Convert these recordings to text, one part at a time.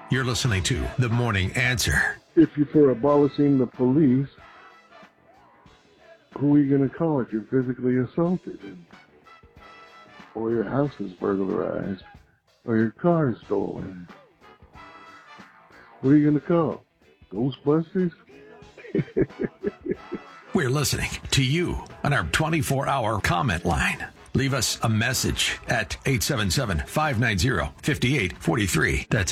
You're listening to The Morning Answer. If you're for abolishing the police, who are you going to call if you're physically assaulted? Or your house is burglarized? Or your car is stolen? What are you going to call? Ghostbusters? We're listening to you on our 24-hour comment line. Leave us a message at 877-590-5843. That's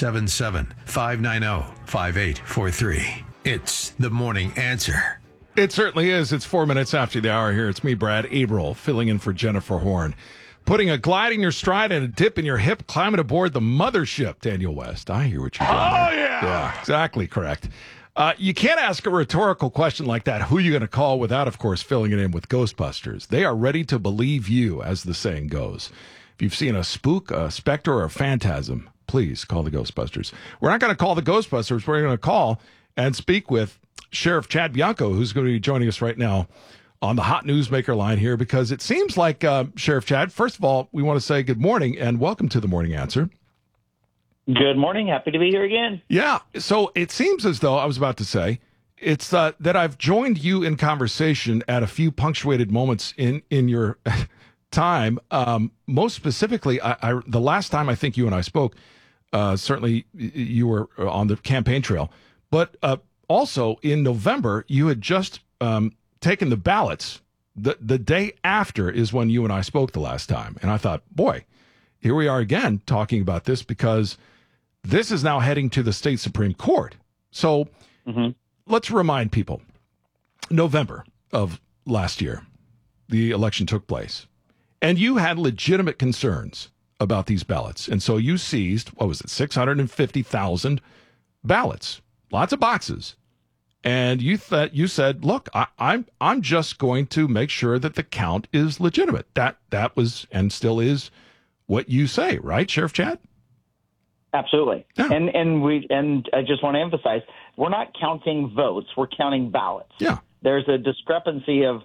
877-590-5843. It's The Morning Answer. It certainly is. It's 4 minutes after the hour here. It's me, Brad Averill, filling in for Jennifer Horn. Putting a glide in your stride and a dip in your hip, climbing aboard the mothership, Daniel West. I hear what you're doing. Oh, yeah. Yeah, exactly correct. You can't ask a rhetorical question like that, who are you going to call, without, of course, filling it in with Ghostbusters. They are ready to believe you, as the saying goes. If you've seen a spook, a specter, or a phantasm, please call the Ghostbusters. We're not going to call the Ghostbusters. We're going to call and speak with Sheriff Chad Bianco, who's going to be joining us right now on the Hot Newsmaker line here, because it seems like, Sheriff Chad, first of all, we want to say good morning and welcome to The Morning Answer. Good morning. Happy to be here again. Yeah. So it seems as though, I was about to say, it's that I've joined you in conversation at a few punctuated moments in your time. Most specifically, the last time I think you and I spoke, certainly you were on the campaign trail, but also in November, you had just taken the ballots. The day after is when you and I spoke the last time. And I thought, boy, here we are again talking about this, because this is now heading to the state Supreme Court. So let's remind people, November of last year, the election took place, and you had legitimate concerns about these ballots. And so you seized, 650,000 ballots, lots of boxes. And you said, look, I'm just going to make sure that the count is legitimate. That was and still is what you say, right, Sheriff Chad? Absolutely. Yeah. And I just want to emphasize, we're not counting votes, we're counting ballots. Yeah. There's a discrepancy of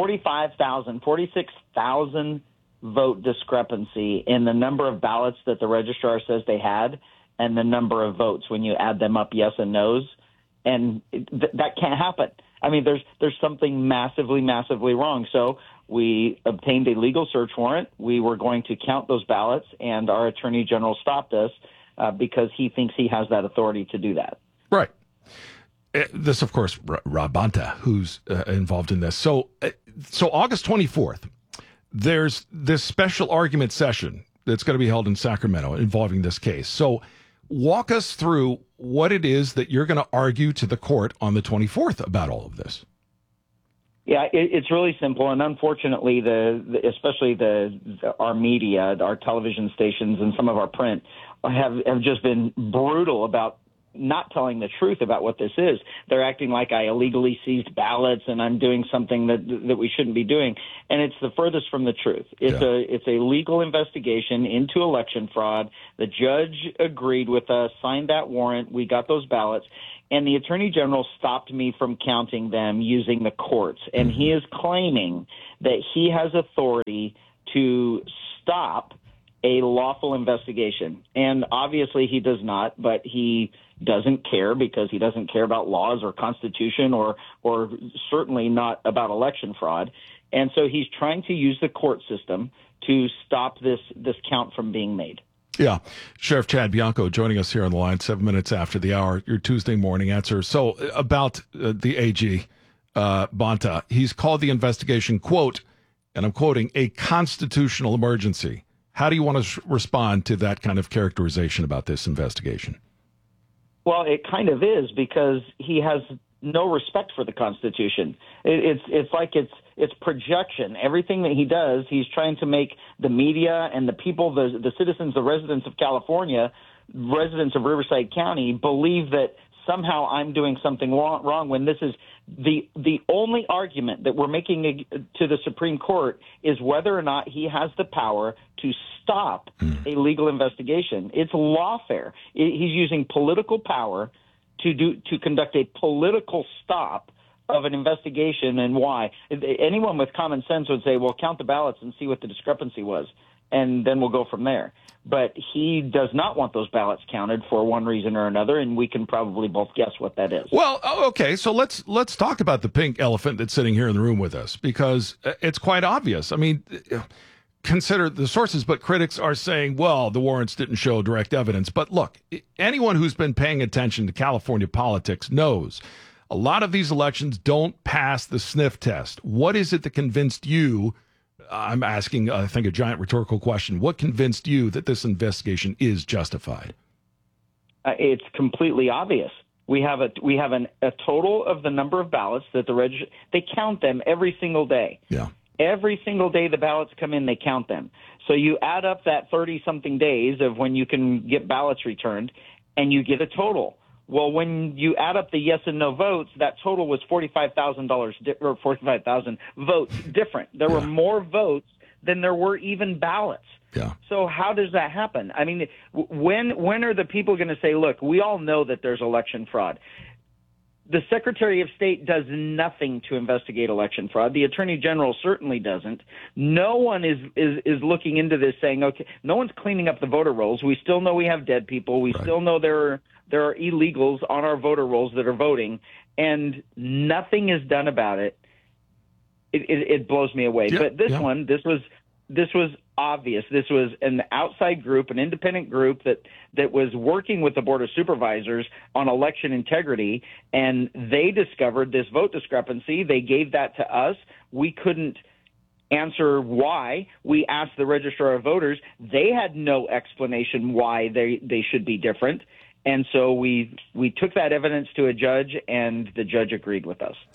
46,000 vote discrepancy in the number of ballots that the registrar says they had and the number of votes when you add them up, yes and no's. And that can't happen. I mean, there's something massively, massively wrong. So we obtained a legal search warrant. We were going to count those ballots, and our attorney general stopped us because he thinks he has that authority to do that. Right. This, of course, Rob Bonta, who's involved in this. So August 24th, there's this special argument session that's going to be held in Sacramento involving this case. So walk us through what it is that you're going to argue to the court on the 24th about all of this. Yeah, it's really simple, and unfortunately, especially our media, our television stations, and some of our print have just been brutal about not telling the truth about what this is. They're acting like I illegally seized ballots and I'm doing something that we shouldn't be doing, and it's the furthest from the truth. It's a legal investigation into election fraud. The judge agreed with us, signed that warrant. We got those ballots. And the attorney general stopped me from counting them using the courts. And he is claiming that he has authority to stop a lawful investigation. And obviously he does not, but he doesn't care because he doesn't care about laws or Constitution or certainly not about election fraud. And so he's trying to use the court system to stop this count from being made. Yeah. Sheriff Chad Bianco joining us here on the line 7 minutes after the hour, your Tuesday morning answer. So about the AG, Bonta, he's called the investigation, quote, and I'm quoting, a constitutional emergency. How do you want to respond to that kind of characterization about this investigation? Well, it kind of is, because he has no respect for the Constitution. It's like it's projection. Everything that he does, he's trying to make the media and the people, the citizens, the residents of California, residents of Riverside County, believe that somehow I'm doing something wrong when this is the only argument that we're making to the Supreme Court is whether or not he has the power to stop a legal investigation. It's lawfare. He's using political power to conduct a political stop of an investigation. And why? Anyone with common sense would say, well, count the ballots and see what the discrepancy was. and then we'll go from there. But he does not want those ballots counted for one reason or another, and we can probably both guess what that is. Well, okay, so let's talk about the pink elephant that's sitting here in the room with us, because it's quite obvious. I mean, consider the sources, but critics are saying, well, the warrants didn't show direct evidence. But look, anyone who's been paying attention to California politics knows a lot of these elections don't pass the sniff test. What is it that convinced you? I'm asking, I think, a giant rhetorical question. What convinced you that this investigation is justified? It's completely obvious. We have a total of the number of ballots that they count them every single day. Yeah. Every single day the ballots come in, they count them. So you add up that 30-something days of when you can get ballots returned, and you get a total. Well, when you add up the yes and no votes, that total was $45,000 or 45,000 votes different. There were more votes than there were even ballots. Yeah. So how does that happen? I mean, when are the people going to say, look, we all know that there's election fraud? The Secretary of State does nothing to investigate election fraud. The Attorney General certainly doesn't. No one is looking into this saying, okay, no one's cleaning up the voter rolls. We still know we have dead people. We still know there are illegals on our voter rolls that are voting, and nothing is done about it. It blows me away. But this was obvious. This was an outside group, an independent group that was working with the Board of Supervisors on election integrity, and they discovered this vote discrepancy. They gave that to us. We couldn't answer why. We asked the Registrar of Voters. They had no explanation why they should be different. And so we took that evidence to a judge, and the judge agreed with us.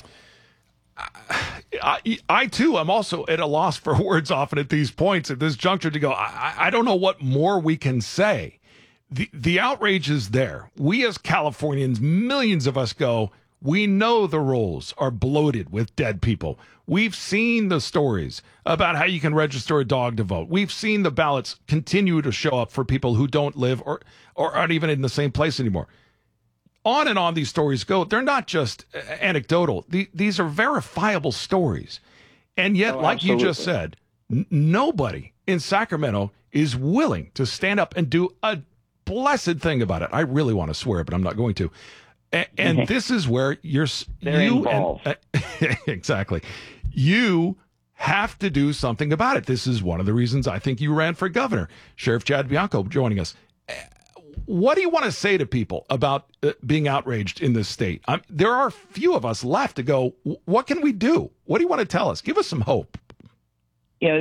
I too, I'm also at a loss for words often at these points, at this juncture, to go, I don't know what more we can say. The outrage is there. We as Californians, millions of us go, we know the rolls are bloated with dead people. We've seen the stories about how you can register a dog to vote. We've seen the ballots continue to show up for people who don't live or aren't even in the same place anymore. On and on these stories go. They're not just anecdotal. These are verifiable stories. And yet, like you just said, nobody in Sacramento is willing to stand up and do a blessed thing about it. I really want to swear, but I'm not going to. And this is where you involved. Exactly. You have to do something about it. This is one of the reasons I think you ran for governor. Sheriff Chad Bianco joining us. What do you want to say to people about being outraged in this state? There are few of us left to go, what can we do? What do you want to tell us? Give us some hope. Yeah,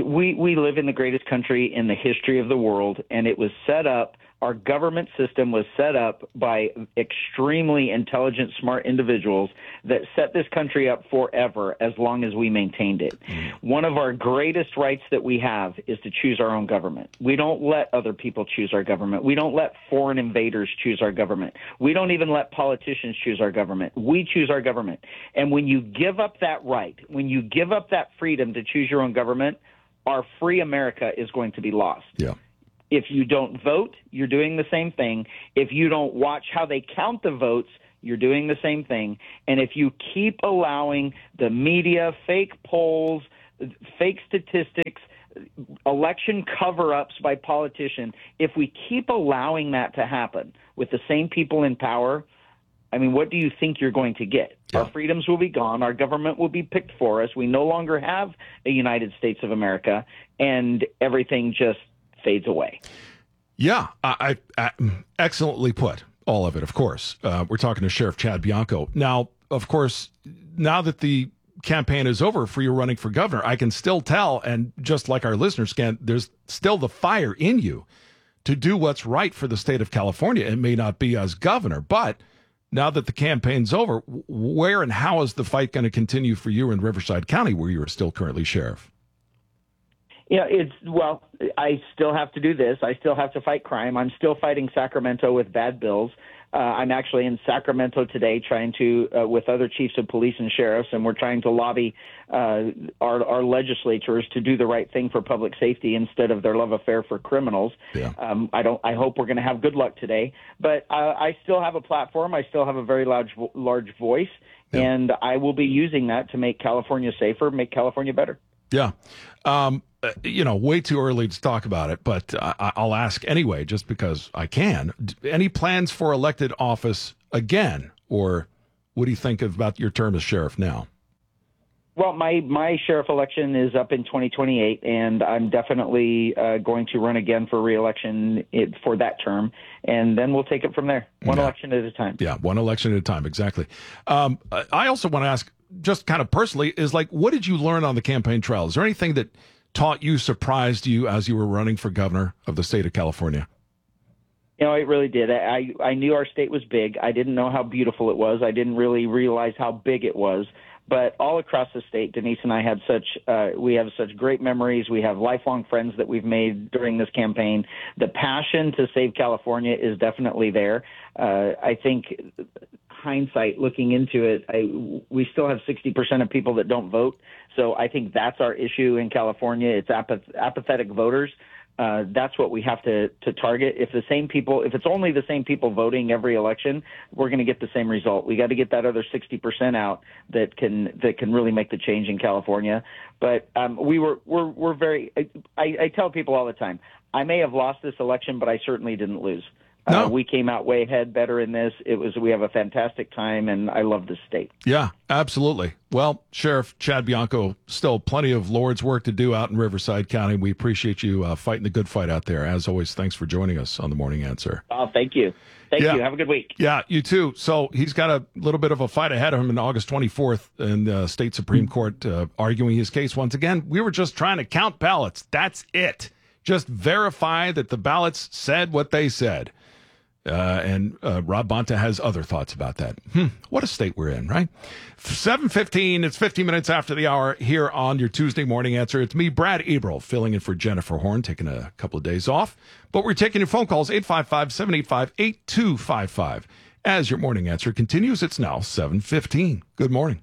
we live in the greatest country in the history of the world, and it was set up. Our government system was set up by extremely intelligent, smart individuals that set this country up forever as long as we maintained it. One of our greatest rights that we have is to choose our own government. We don't let other people choose our government. We don't let foreign invaders choose our government. We don't even let politicians choose our government. We choose our government. And when you give up that right, when you give up that freedom to choose your own government, our free America is going to be lost. Yeah. If you don't vote, you're doing the same thing. If you don't watch how they count the votes, you're doing the same thing. And if you keep allowing the media, fake polls, fake statistics, election cover-ups by politicians, if we keep allowing that to happen with the same people in power, I mean, what do you think you're going to get? Yeah. Our freedoms will be gone. Our government will be picked for us. We no longer have a United States of America, and everything just fades away. Yeah, I excellently put, all of it, of course. We're talking to Sheriff Chad Bianco. Now, of course, now that the campaign is over for you running for governor, I can still tell, and just like our listeners can, there's still the fire in you to do what's right for the state of California. It may not be as governor, but now that the campaign's over, where and how is the fight going to continue for you in Riverside County, where you are still currently sheriff? Yeah, I still have to do this. I still have to fight crime. I'm still fighting Sacramento with bad bills. I'm actually in Sacramento today trying to, with other chiefs of police and sheriffs, and we're trying to lobby our legislators to do the right thing for public safety instead of their love affair for criminals. Yeah. I hope we're going to have good luck today. But I still have a platform. I still have a very large voice, and I will be using that to make California safer, make California better. Yeah. Way too early to talk about it, but I'll ask anyway, just because I can. Any plans for elected office again, or what do you think about your term as sheriff now? Well, my sheriff election is up in 2028, and I'm definitely going to run again for re-election for that term, and then we'll take it from there, one election at a time. Yeah, one election at a time, exactly. I also want to ask, just kind of personally, is like, what did you learn on the campaign trail? Is there anything that taught you, surprised you as you were running for governor of the state of California? It really did. I knew our state was big. I didn't know how beautiful it was. I didn't really realize how big it was. But all across the state, Denise and I had we have such great memories. We have lifelong friends that we've made during this campaign. The passion to save California is definitely there. I think hindsight, looking into it, we still have 60% of people that don't vote. So I think that's our issue in California. It's apathetic voters. That's what we have to target. If it's only the same people voting every election, we're going to get the same result. We got to get that other 60% out that can really make the change in California. But we're very. I tell people all the time, I may have lost this election, but I certainly didn't lose. No. We came out way ahead, better in this. We have a fantastic time, and I love this state. Yeah, absolutely. Well, Sheriff Chad Bianco, still plenty of Lord's work to do out in Riverside County. We appreciate you fighting the good fight out there. As always, thanks for joining us on The Morning Answer. Oh, thank you. Thank you. Have a good week. Yeah, you too. So he's got a little bit of a fight ahead of him on August 24th in the state Supreme Court, arguing his case once again. We were just trying to count ballots. That's it. Just verify that the ballots said what they said. And Rob Bonta has other thoughts about that. What a state we're in, right? 7:15, it's 15 minutes after the hour here on your Tuesday Morning Answer. It's me, Brad Abril, filling in for Jennifer Horn, taking a couple of days off. But we're taking your phone calls, 855-785-8255. As your Morning Answer continues, it's now 7:15. Good morning.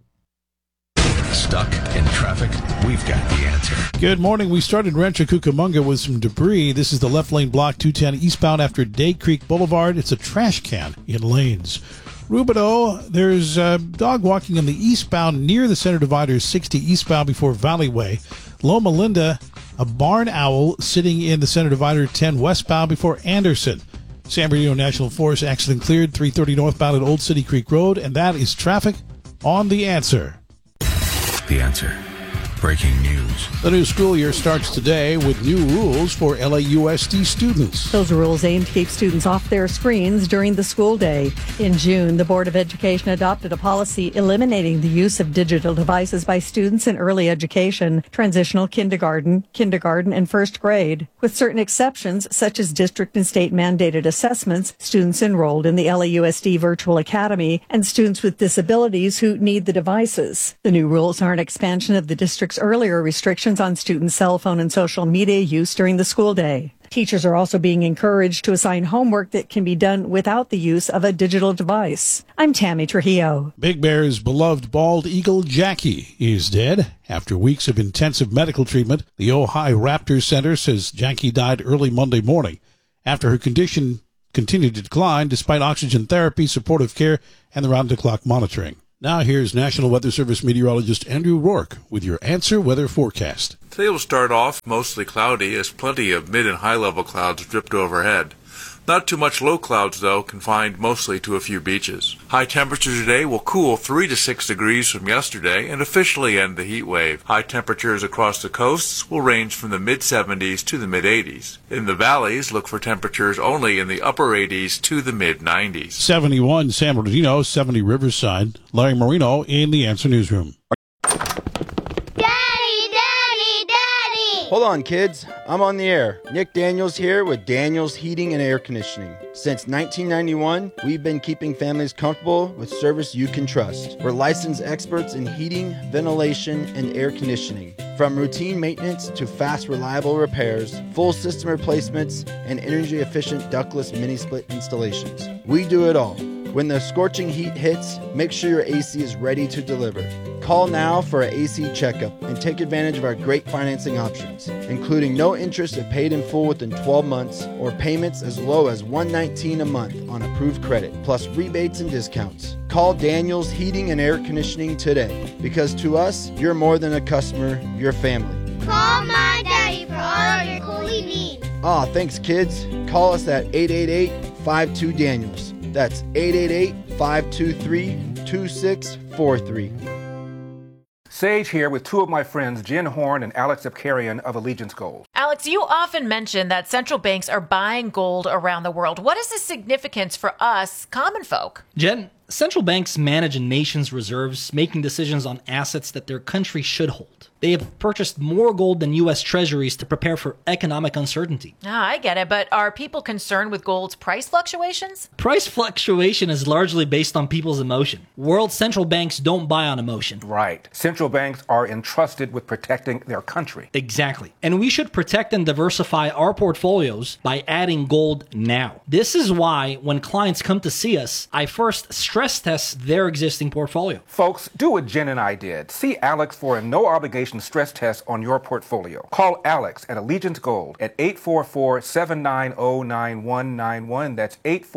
Stuck in traffic? We've got the answer. Good morning. We started Rancho Cucamonga with some debris. This is the left lane block 210 eastbound after Day Creek Boulevard. It's a trash can in lanes. Rubidoux, there's a dog walking in the eastbound near the center divider 60 eastbound before Valleyway. Loma Linda, a barn owl sitting in the center divider 10 westbound before Anderson. San Bernardino National Forest accident cleared 330 northbound at Old City Creek Road, and that is traffic on The Answer. The Answer. Breaking news. The new school year starts today with new rules for LAUSD students. Those rules aim to keep students off their screens during the school day. In June, the Board of Education adopted a policy eliminating the use of digital devices by students in early education, transitional kindergarten, and first grade. With certain exceptions, such as district and state mandated assessments, students enrolled in the LAUSD Virtual Academy, and students with disabilities who need the devices. The new rules are an expansion of the district's earlier restrictions on students' cell phone and social media use during the school day. Teachers are also being encouraged to assign homework that can be done without the use of a digital device. I'm Tammy Trujillo. Big Bear's beloved bald eagle Jackie is dead after weeks of intensive medical treatment. The Ojai Raptor Center says Jackie died early Monday morning after her condition continued to decline despite oxygen therapy, supportive care, and the round-the-clock monitoring. Now here's National Weather Service meteorologist Andrew Rourke with your Answer Weather Forecast. Today will start off mostly cloudy as plenty of mid and high level clouds drift overhead. Not too much low clouds, though, confined mostly to a few beaches. High temperatures today will cool 3 to 6 degrees from yesterday and officially end the heat wave. High temperatures across the coasts will range from the mid-70s to the mid-80s. In the valleys, look for temperatures only in the upper 80s to the mid-90s. 71 San Bernardino, 70 Riverside. Larry Marino in the Answer Newsroom. Hold on, kids. I'm on the air. Nick Daniels here with Daniels Heating and Air Conditioning. Since 1991, we've been keeping families comfortable with service you can trust. We're licensed experts in heating, ventilation, and air conditioning. From routine maintenance to fast, reliable repairs, full system replacements, and energy-efficient ductless mini-split installations. We do it all. When the scorching heat hits, make sure your AC is ready to deliver. Call now for an AC checkup and take advantage of our great financing options, including no interest if paid in full within 12 months or payments as low as $119 a month on approved credit, plus rebates and discounts. Call Daniels Heating and Air Conditioning today, because to us, you're more than a customer, you're family. Call my daddy for all your coolie needs. Aw, thanks, kids. Call us at 888-52-DANIELS. That's 888-523-2643. Sage here with two of my friends, Jen Horn and Alex Abkarian of Allegiance Gold. Alex, you often mention that central banks are buying gold around the world. What is the significance for us, common folk? Jen, central banks manage a nation's reserves, making decisions on assets that their country should hold. They have purchased more gold than U.S. treasuries to prepare for economic uncertainty. I get it, but are people concerned with gold's price fluctuations? Price fluctuation is largely based on people's emotion. World central banks don't buy on emotion. Right. Central banks are entrusted with protecting their country. Exactly. And we should protect and diversify our portfolios by adding gold now. This is why when clients come to see us, I first stress test their existing portfolio. Folks, do what Jen and I did. See Alex for a no-obligation stress test on your portfolio. Call Alex at Allegiance Gold at 844-790-9191. That's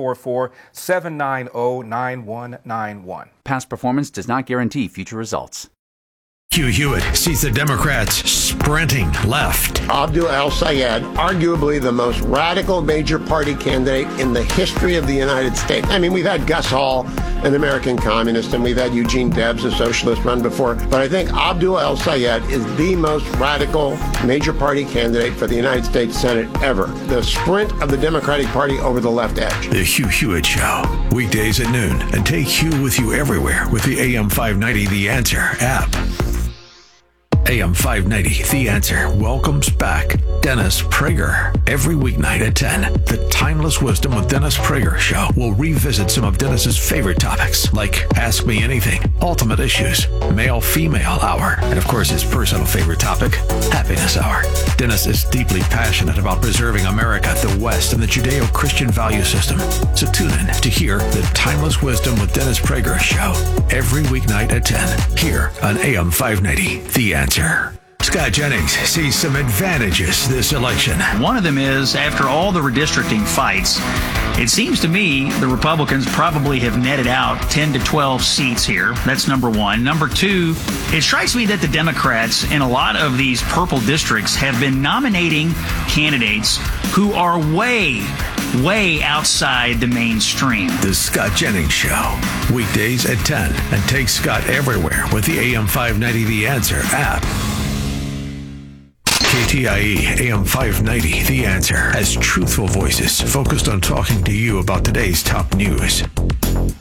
844-790-9191. Past performance does not guarantee future results. Hugh Hewitt sees the Democrats sprinting left. Abdul El-Sayed, arguably the most radical major party candidate in the history of the United States. I mean, we've had Gus Hall, an American communist, and we've had Eugene Debs, a socialist, run before. But I think Abdul El-Sayed is the most radical major party candidate for the United States Senate ever. The sprint of the Democratic Party over the left edge. The Hugh Hewitt Show, weekdays at noon. And take Hugh with you everywhere with the AM 590 The Answer app. AM 590, The Answer, welcomes back Dennis Prager. Every weeknight at 10, the Timeless Wisdom with Dennis Prager show will revisit some of Dennis's favorite topics, like Ask Me Anything, Ultimate Issues, Male-Female Hour, and of course his personal favorite topic, Happiness Hour. Dennis is deeply passionate about preserving America, the West, and the Judeo-Christian value system. So tune in to hear the Timeless Wisdom with Dennis Prager show every weeknight at 10, here on AM 590, The Answer. Scott Jennings sees some advantages this election. One of them is, after all the redistricting fights, it seems to me the Republicans probably have netted out 10 to 12 seats here. That's number one. Number two, it strikes me that the Democrats in a lot of these purple districts have been nominating candidates who are way outside the mainstream. The Scott Jennings Show, weekdays at 10, and take Scott everywhere with the AM 590 The Answer app. KTIE AM 590 The Answer has truthful voices focused on talking to you about today's top news.